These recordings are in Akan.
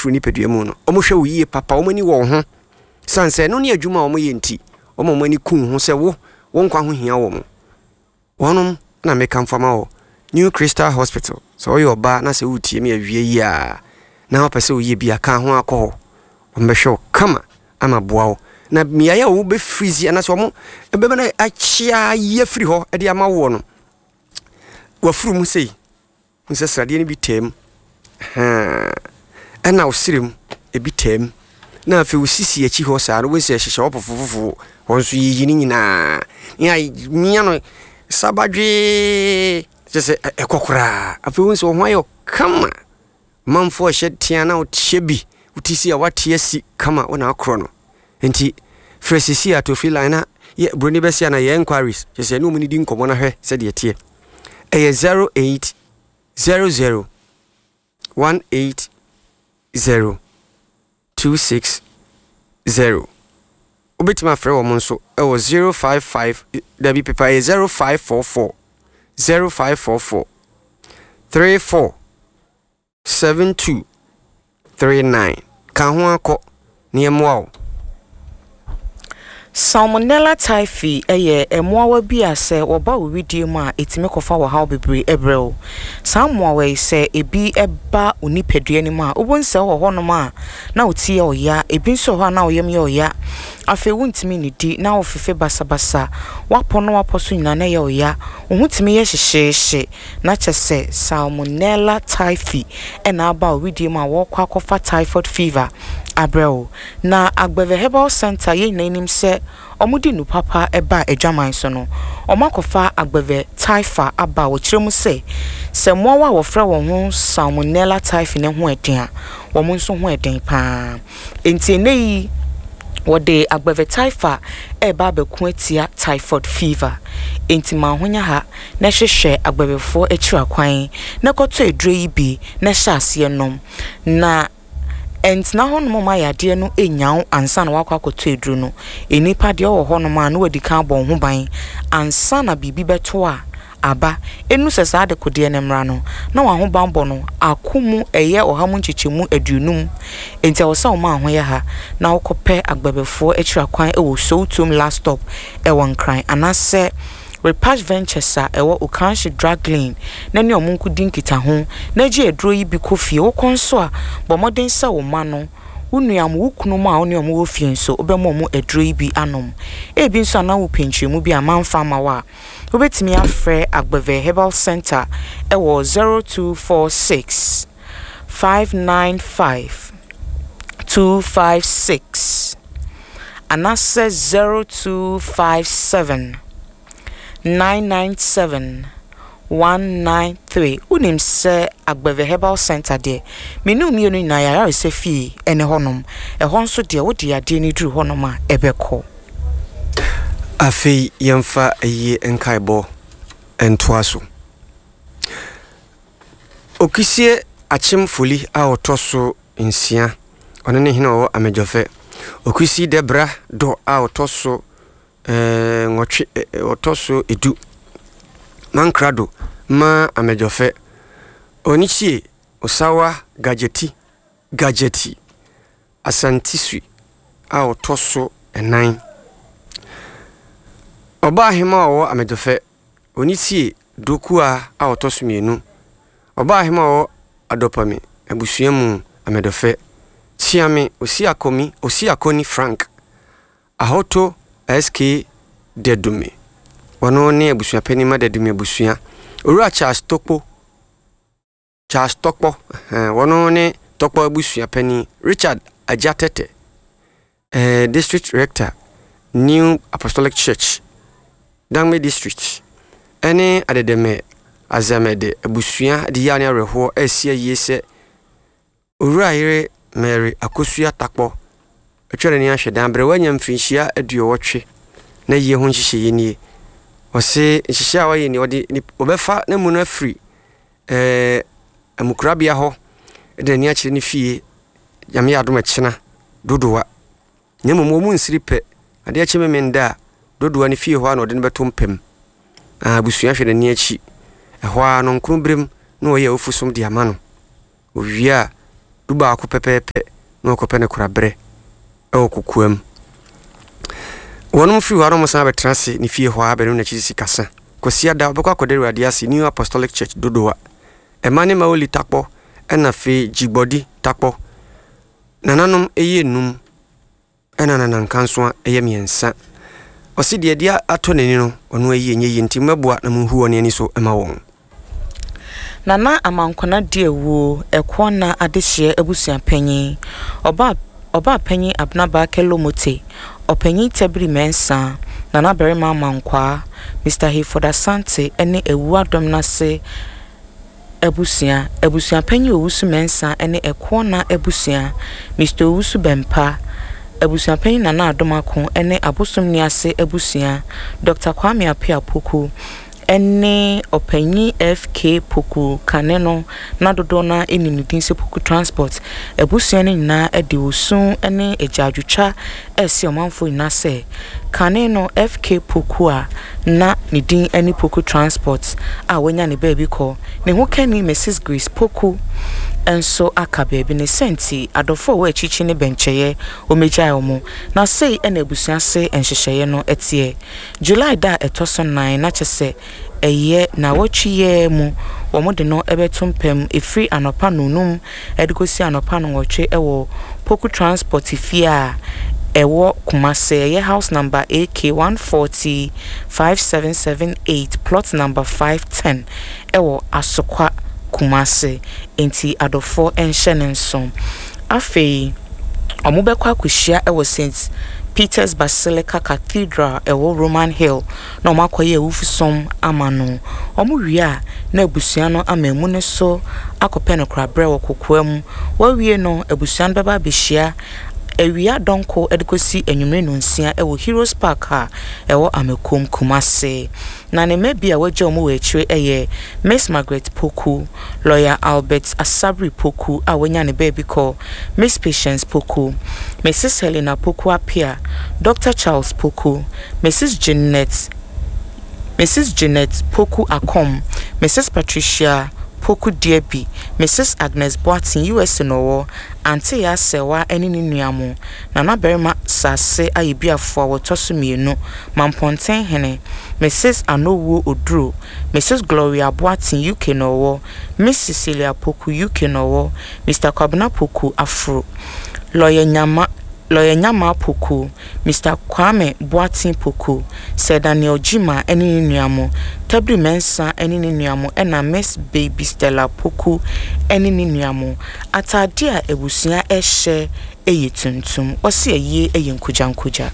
fru ni pedua mu no omo hwe wo yie papa omo ni wo ho sanse no ne adwuma omo ye nti omo ani kun ho se wo nkwa ho hia wo mo wonom na me kan fama wo New Crystal Hospital so yo ba na se wutie me awie yi a na opese wo yie bia kan ho akọ ombehwe kama ama boa wo na miaya wo be freeze na so mo ebe na achia ye free ho e de ama wo no wa furu mu sei nse srade ni bi tem ana osirem e bi tem na afi osisi achi ho saa no we se hyehyɛ opofofofu wonso yi ni nyina ya mia no sabadwe jese ekokora afi wonso ho ayo kama manfo hye tia na o tie bi utisi a watie si kama wona akro no enti fresisi atofi line ye broni besia na ye inquiries jese no muni di nkomo na hwe se de tie 0800 180 260 obetima frɛ wo monso e wo 055 dabi pepa 0544 34 72 39 kan ho akọ ne emoa Salmonella typhi eye emoawa bi ase woba owidie mu a etime kofa wo haw bebre ebrel samoawa ise ebi eba onipadua ni mu a obonse ho honom a na otie oya ebi nso ho na oyem ye oya afi wuntimi ni di na ofefe basabasa wapono waposo nyina na ye oya ohutimi ye hyehye na kyese Salmonella typhi ena aba owidie mu a wo kwa kofa typhoid fever abrel na Agbeve Herbal Center ye nanim se omudi nu papa eba adwaman so no omakofa Agbeve typha aba wo kiremu se mowa wo frɛ wo ho Salmonella typhi ne ho eden a wo mo nso ho eden pa enti nei wo de Agbeve typha eba beku atia typhoid fever enti ma honya ha na hwehwɛ agbebefo akira kwan na kɔtɔ edure yi bi na hya ase nom na entina hono ma yade no enyaw ansa na wakwa koto edru no enipa de wo hono ma na wadi kan bon ho ban ansa na bibi beto a aba enu sesa de kode ne mra no na wa ho ban bo no akomu eye ohamu nchichemu adunum enti wo sa wo ma ho ye ha na wokopɛ agbebefo akira kwan e wo Soutum last stop e won kran anase Repatch Ventures a ewo Okanshi Drug Lane na ne omunku dinkita ho na gi edro yi bi kofie wo konso a bomoden sa wo ma no unuam wukunu ma wo ne omu wo fie nso obemo mu edro yi bi anom e bi nso na wo penchemu bi amanfa ma wa obetimi afre Agbeve Herbal Center ewo 0246 595 256 anase 0257 997 193 unim se Agbeve Herbal Center de menu mienu na ya se fi ene honom e honso de wo de ade ni duru honom a ebekọ afi yemfa eye enkaibo entoaso okisie achimfoli a otoso nsia one ne hina o amedjofe okisi debra do a otoso ngotwe otoso edu mankrado ma amedjofe onichie osawa gadgeti asantisui a otoso enan oba hema o amedjofe onichie dokua a otoso mienu oba hema o adopami abusuamu amedjofe tiame osiakoni Frank ahoto SK Dedume wano ne abusua penima Dedume abusua owura Charles Tokpo wano ne Tokpo abusua peni Richard Ajatete District Rector New Apostolic Church Dangme District ene adedeme azamede abusua de ya ne reho asia yese owura ire Mary akosua takpo atwere ni ahwe danbre wanya mfinhia aduowotwe na ye ho nhihye yenie ose nhihye wa ye ni odi obefa na mu na free amukrabia ho de ni akire ni fie yame adom akina dodowa nyemo mu nsiripe ade akime menda dodowa ni fie ho na ode ne beto mpem abusua hwe ni achi ho a no nkrubrem na oye ofusom de amano owia duba ako pepepe no ko pene kura bre e okukuam wonum fi waro mo sa betrase ni fie ho abenu na chisi kasa kosia da obekwa kodere radiasi New Apostolic Church dodowa emane maoli takpo ena fe jigbodi takpo nananom eye num ena nanan kanso eye miensa osi de dia ato neni no ono eye nye yinti mabua na muhu woni ani so ema won Nana amankona diewu ekona adehye abusuan panyin oba panyin abnaba kelomote opanyin tabri mensa nana berima amankwa Mr. Hifoda Sante ene ewu adom nase abusuan panyin owusu mensa ene ekona abusuan Mr. Owusu Bempa abusuan panyin nana adomako ene abosomni ase abusuan Dr. Kwame Apia Poku ene opanyi FK Poku kaneno na dodona eninidin se Poku transport ebusuan nyina ede osun ene ejadwutwa ese omanfo nyina se kaneno FK Poku a na nidin ene Poku transport a wanya ne baby ko ne ho kani Mrs. Grace Poku enso aka baby ne senti adofo wa chichi ne bencheye omeja omo na sei ene ebusuan se enhyehyeye no etie July da etoso 9 na chese eye na wotwiye mu womode no ebetumpem efri anopa nunum edikosi anopa no wotwe ewo Poku transport fia ewo Kumase ye house number AK140 5778 plot number 510 ewo Asokwa Kumase enti adofo enhyenenso afei omubekwa akuhia ewo St. Peter's Basilica Cathedral ewo Roman Hill na omakoye ewufusom amano omuwia na ebusuan no amamu ne so akopeno krabre wo kokoam wawie no ebusuan beba behia ewia donko edikosi enwumre no nsia ewo Heroes Park ha ewo Amekom Kumase na ne mebia waje omo wechire eye Miss Margaret Poku lawyer Albert Asabri Poku awanya ne baby call Miss Patience Poku Mrs. Helena Poku Apia Dr. Charles Poku Mrs. Jeanette Poku Akom Mrs. Patricia Poku Diebi Mrs. Agnes Boatin US no ante ya sewa eni nuamu na berima sase ayibiafo wotoso mienu mamponten hene Mrs. Anowo Oduro Mrs. Gloria Boatin UK no Miss Cecilia Poku UK no Mr. Kwabena Poku Afro lawyer Nyama Poku Mr. Kwame Boatin Poku Sir Daniel Jima eni nuamu Tabri Mensa eni nuamu ena Miss Baby Stella Poku eni nuamu atadia ebusuan ehye eyituntum osi eye eyinkujankuja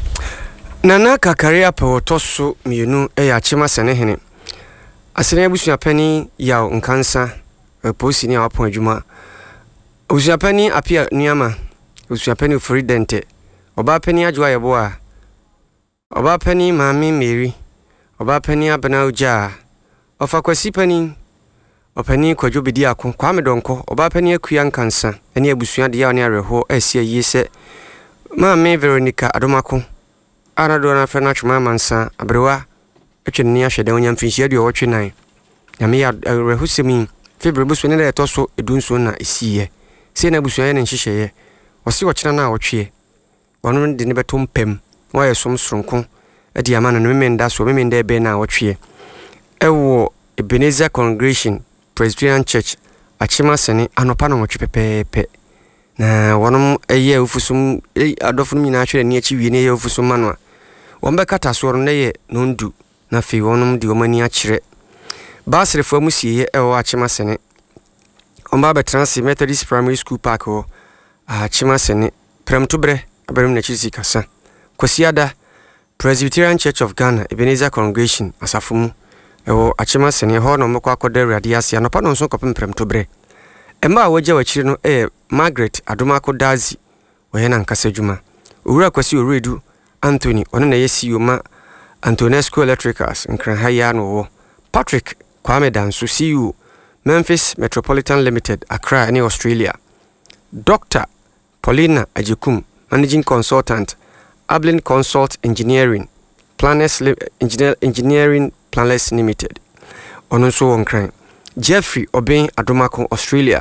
Nana Kakaria Potoso mienu achima sene hene asene ebusuan pani yaw nkansa posi ni awapon adwuma ebusuan pani Apia nuama ebusuan pani Fridente oba pani adwa yebo a oba pani Mami Mary oba pani Abena Oja ofa kwasi pani opani Kwadwo bedi akon Kwame Donko oba pani Akua nkansa ene ebusuan de ya ne areho asie yise Mami Veronica Adomako anado na fe na twema mansa abrewa etwene ahwede onya mfinhia de owotwe nan nyame ya rehusemi febrebusu ne de toso edunso na esiye se na busuan ne nhyehyeye osi wokyena na awotwe wono de ne beto mpem waye somsronko edi amana no memenda so memenda ebe na awotwe ewo Ebenezer Congregation Presbyterian Church achima sene anopa no wotwe pepepe na wonom eye ofusum adofum nyina ahwere ne achi wie ne eye ofusum mano a wombekata soro ne ye nondu na fe wonom de omani akire basrefo amusiye ewo achima sene omba betransi Methodist Primary School Park o achima sene premtobre aberum na chisi kasa kwasiada Presbyterian Church of Ghana Ebenezer Congregation asafumu ewo achima sene ho no mekwa akoda radiasi anopa no nso kopem premtobre emba waje wachire no Margaret Adomako Dazi oyena nkasa djuma owura kwasi oredu Anthony ono na yesi ma Antonesco Electricals nkran haya no wo Patrick Kwame Danso CEO Memphis Metropolitan Limited Accra in Australia Dr. Paulina Ajekum Managing Consultant Ablin Consult Engineering Planners Engineering Planners Limited ono so nkran Jeffrey Oben Adomako Australia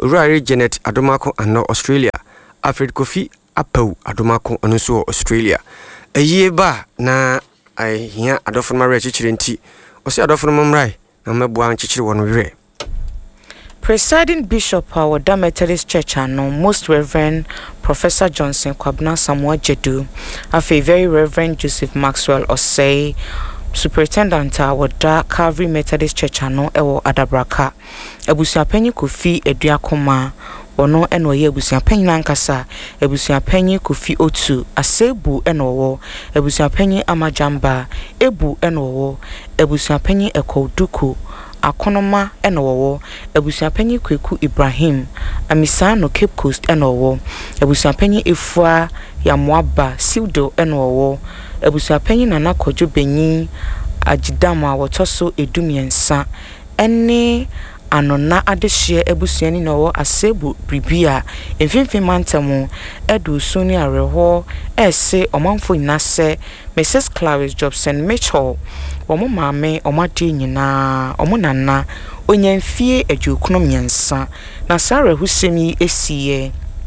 Urari Janet Adomako ano Australia. Alfred Kofi Apau Adomako ono so Australia. Eye ba na ai hia adofo ma re chichire nti. Osi adofo no mrai na mebua chichire wono re. Presiding Bishop Awada Methodist Church ano Most Reverend Professor Johnson Kwabna Samuel Jedu, a very Reverend Joseph Maxwell Osei, Superintendent Awada Calvary Methodist Church ano ewo Adabraka. Ebusuapanyi Kofi Eduakoma ono eno ye ebusuapanyi nankasa, ebusuapanyi Kofi Otu Asebu eno wo, ebusuapanyi Amajamba Ebu eno wo, ebusuapanyi Ekoduku Akonoma enowo, ebusuapanyi Kweku Ibrahim Amisano Cape Coast enowo, ebusuapanyi Efua Yamwaba Sildo enowo, ebusuapanyi Nana Kojo Benyi Ajidama Wotoso Edumiensa ene anona adehye ebusuani nowo Asebu Bribia emfimfim mantemu edu suni areho ese omanfo nyinase Mrs. Clarice Jobson Mitchell omo maame omade nyina omo nana onyamfie adwukuno myansa na sare husemi esiye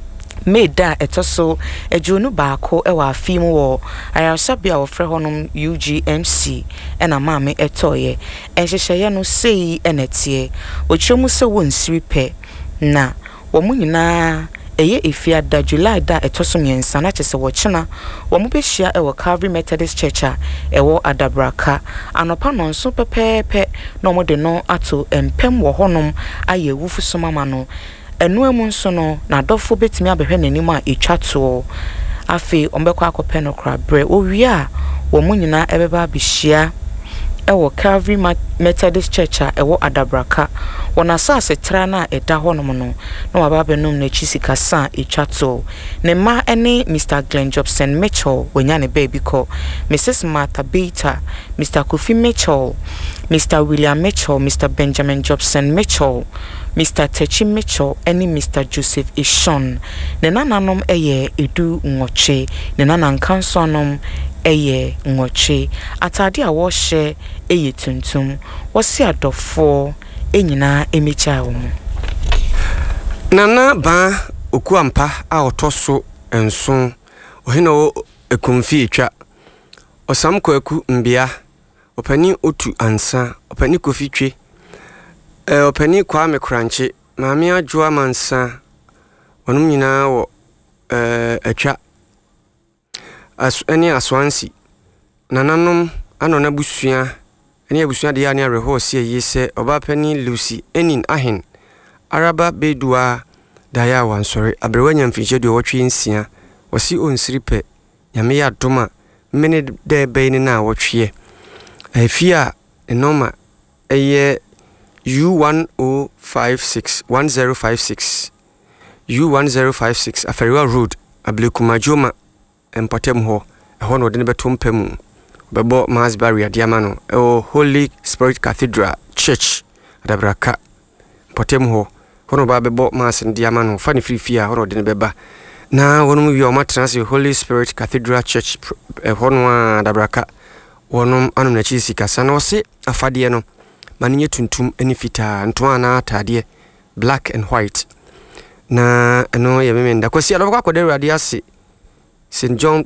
meda etoso adwunu baako ewa afimu wo ayasabia wo frɛ honom UGMC ena maame etoye enhyehyeye no sei enetie ochemu se wonsiri pɛ na wo mu nyina eye efia da July da etoso myansa na kyese wo kyena wo mu behia ewo Calvary Methodist Church a ewo Adabraka anopa no nso pepepe na mo de no ato empem wo honom aye wufu somama no enu emu nso no na dofo betimi abehwe nanim a etwato afi ombekwa akopɛ no kra bre owia wo mu nyina ebeba behia ewo Calvary Methodist Church a ewo Adabraka wona sase tra na eda honom no na wababenum na chisika sa etwato ne ma ene Mr. Glenn Jobson Mitchell wonya ne baby ko Mrs. Martha Beta, Mr. Kofi Mitchell, Mr. William Mitchell, Mr. Benjamin Jobson Mitchell, Mr. Techi Mitchell ene Mr. Joseph Ishon ne nananom eye edu ngoche ne nanan kansonom eye ngoche atade a wo hye eye tuntum wosi adofo enyina emecha wo mu nana ba okuampa a otoso enso ohina wo ekumfi etwa osam kwaku mbia opani otu ansa opani Kofi twe opani kwa mekranche maami adwoa mansa onum nyina wo atwa eni aswansi nananom anona busua eni abusua de ya ne areho se yise obapani Lucy enin ahen araba bedua daya wansori abrewanya mfinche de wotwe nsia wasi onsiripe nyame ya doma mene de beni na wotwe afia enoma eye U1056 Aferiwa Road Ablikumajoma empatem ho ehon wode ne betompam bebo Masbury adiama no Holy Spirit Cathedral Church Adabraka empatem ho hono ba bebo mas ndiama no fa ne frifia hono de ne beba na wonum wi o matranse Holy Spirit Cathedral Church hono Adabraka wonum anum na chi sika sana ose afade no maninye tuntum eni fita ntwa na atade black and white na eno ye memenda kwasi adobakwa kode rade ase St. John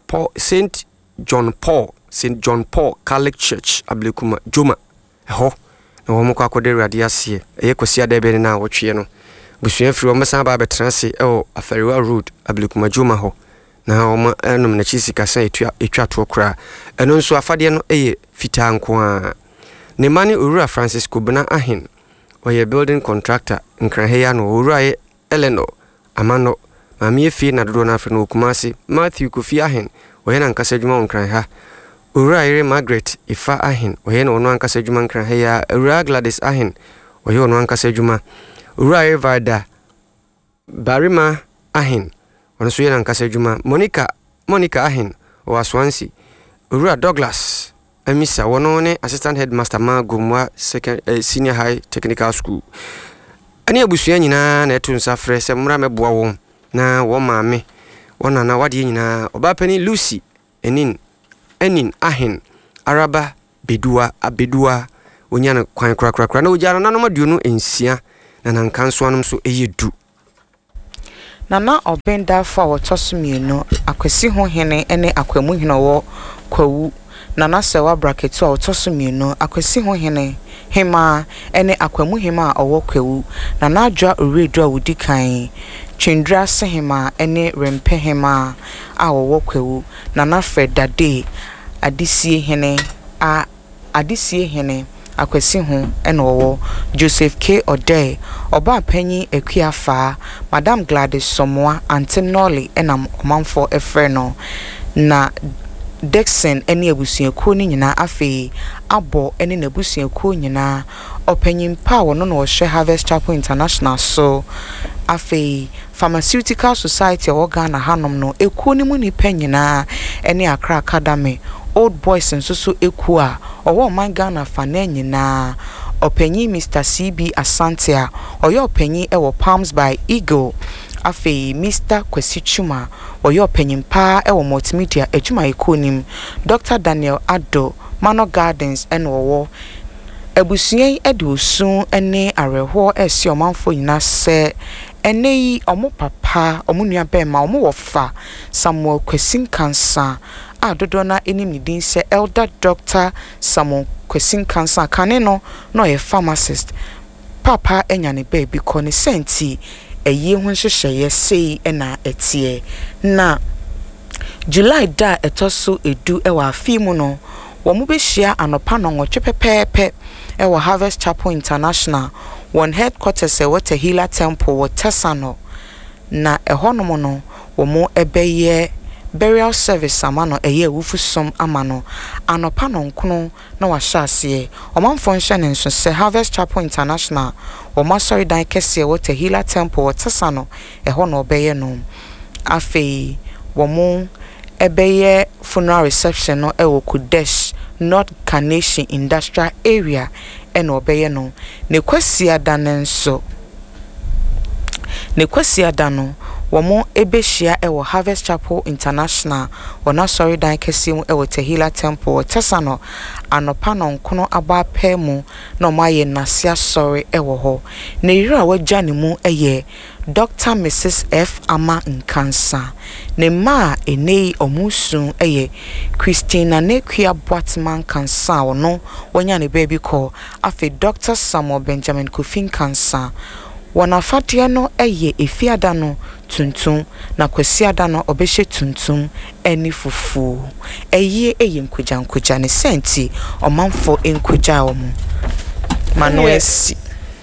Paul Catholic Church Ablekuma Joma ho na wo mokwa kode rade ase eye kwasi adabe na wotwe no busua firi wo mesa ba betranse Aferiwa Road Ablekuma Joma ho na wo enum na chisika san etwa to kra eno nso afade no eye fita nko a ne mani Owura Francis Kobna ahen oye building contractor nkranheya no Owura Eleanor Amano mami efi na dodo na afre no Kumasi Matthew Kofi ahen oye na nkasa dwuma nkranha Owura Margaret Ifa ahen oye na ono ankasa dwuma nkranheya Owura Gladys ahen oye ono ankasa dwuma Owura Vada Barima ahen ono so ye na ankasa dwuma Monica ahen o Aswansi Owura Douglas Amisa wono ne assistant headmaster Magumwa senior high technical school ani abusua nyina na etu nsa frɛ sɛ mmra meboa wo na wo maame wona na wade nyina obapani Lucy enin ahen araba bedua abedua onya na kwan krakrakra na ojara na no maduo no ensia na nankanso anom so eyedu Nana Obenda fa wotosumienu akwesi ho hene ene akwamu hene wo kwawu Nana sewa bracket a wotosumienu akwesi ho hene hema ene akwamu hema a owo kwawu Nana adwa oredu a wudi kan Twendra sehema ene rempe hema a owo kwawu Nana Fredade adisie hene akwesi ho ene owo Joseph K Ode oba panyi ekuafa Madam Gladys Somoa Antinoli ena omanfo efreno na Dixon ene abusuakuo ni nyina afi abo ene na abusuakuo nyina opanyin pa wono no hwe Harvest Chapel International so afi Pharmaceutical Society of Ghana hanom no ekuo ni mu ni panyina ene Accra Academy Old Boys nso ekuo a owo man Ghana fa na nyina opanyin Mr. CB Asante oyo opanyin ewo Palms by Eagle afi Mr. Kwesi Chuma oyo opanyin pa ewo multimedia ejuma ikonim Dr. Daniel Ado Mano Gardens enwo ebusuyen edusun ene areho esi omanfo nyina se enei omo papa omo nua bema omo wofa Samuel Kwesin Kansa adodo na enim ni din se Elder Dr. Samuel Kwesin Kansa kaneno no ye pharmacist papa enyane baby ko ne senti eye ho hyehyeye sei na etie na July da etoso edu ewa afimu no wo mo behia anopa no nwoche pepepe ewa Harvest Chapel International one headquarters e Water Healer Temple wo Tesano na ehonom no wo mo ebeye burial service amano eye wufusom amano anopa no nkono na wahyaase omanfo nhye ne nso se Harvest Chapel International wo masori dan kese Water Healer Temple wo Tesano eho no obeye no afei wo mo ebeye funeral reception no ewo Kudesh North Carnation Industrial Area eno obeye no ne kwasiada no womo ebehia ewo Harvest Chapel International wona sorry dan kese mu ewo Tehila Temple Tesano anopa no nkono aba pemu na omaye nasia sorry ewo ho na yira wagya ne mu eye Dr. Mrs. F. Ama Nkansa ne ma enei omusun eye Christina Nekwia Boatman Kansa wono wonya ne baby call afi Dr. Samuel Benjamin Kofi Kansa wana fatia no eye efiada no tuntum na kwasiada no obehye tuntum eni fufu eye nkwaja ne senti omanfo nkwaja omo Manoesi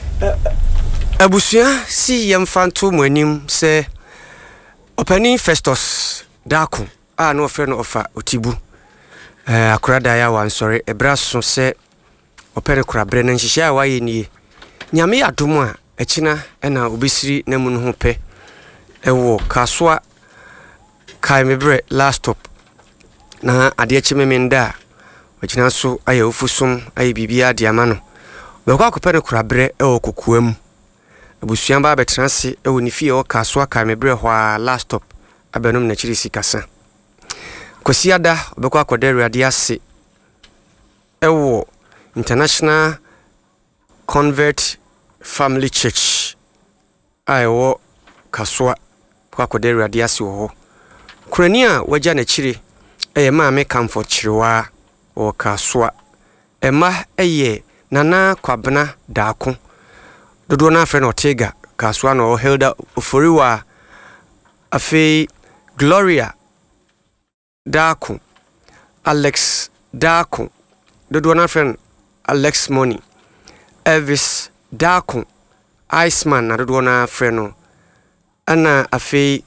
abusua si yemfanto moanim se opani Festus Daku no ofre no ofa otibu akurada ya wansore ebraso se opere kurabre na nhihia wa ye nie nyame adomu a echina ena obesiri na mu no ho pe ewo kaswa kai mebre last stop na ade chimemenda wachina so aye ofusum aye bibia de ama no bekwa akopere kurabre ewo kokuam abusuan ba betranse ewo ni fie o kaswa kai mebre ho last stop abenom na chiri sikasa kwasiada bekwa akodere ade ase ewo International Convert Family Church ayo kaswa kwa kodere radiasi wo kurania waja na chiri maame comfort chiriwa o kaswa ema nana kwabena daako dodo na afre no tega kaswa no Hilda Oforiwa afi Gloria daako Alex daako dodo na afre Alex Money Elvis Daku Iceman na dodo na freno ana afi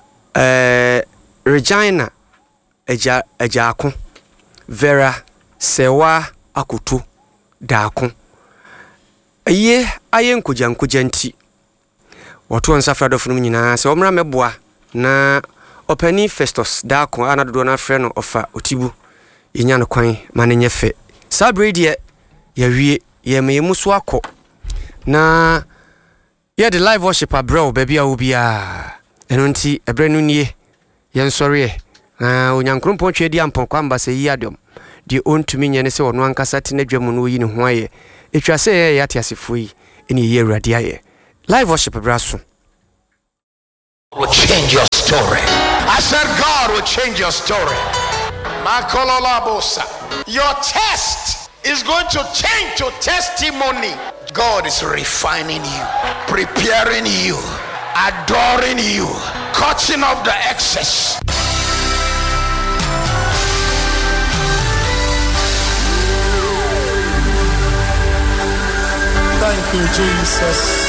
Regina Ejako Vera Sewa Akutu Daku aye nkujja nti watu nsafra dofunu nyina se omra meboa na opani Festus Daku ana dodo na freno ofa otibu yinya no kwan manenye fe sabredi ya wie ye memuso akọ na ye the live worship abro baby a obia eno nti ebre no nie ye nsore onyankrompo twedi ampon kwamba se yi adom de ontumi nyene se ono ankasa te na dwam no yi ne ho aye etwa se ye yate asefo yi ene ye awrade aye live worship braso will change your story. I said God will change your story. Your test is going to change to testimony. God is refining you, preparing you, adoring you, cutting off the excess. Thank you, Jesus.